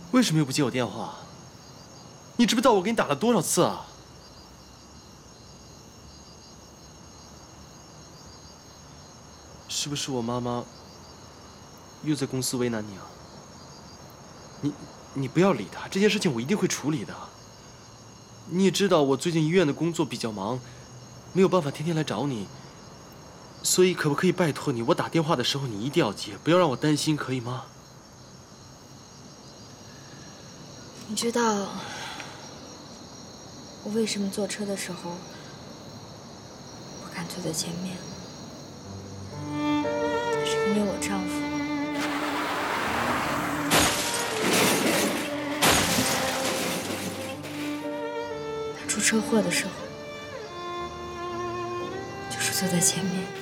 为什么又不接我电话？你知不知道我给你打了多少次啊？是不是我妈妈又在公司为难你啊？你不要理她，这件事情我一定会处理的。你也知道我最近医院的工作比较忙，没有办法天天来找你，所以可不可以拜托你，我打电话的时候你一定要接，不要让我担心，可以吗？ 你知道我为什么坐车的时候不敢坐在前面？那是因为我丈夫。他出车祸的时候，就是坐在前面。